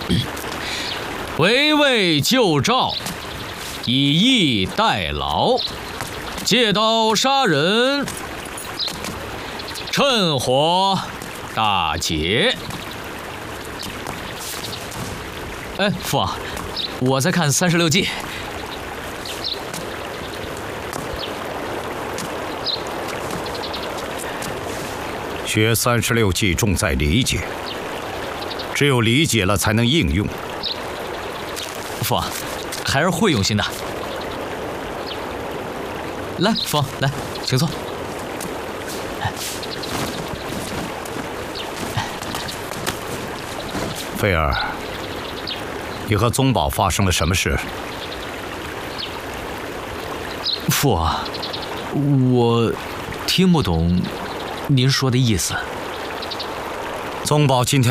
围魏救赵，以逸待劳，借刀杀人，趁火打劫。哎，父王，我在看《36计》。 学36计重在理解，只有理解了才能应用。 父王，孩儿会用心的。来，父王，来，请坐。 菲儿，你和宗保发生了什么事？ 父王，我听不懂您说的意思。 宗保今天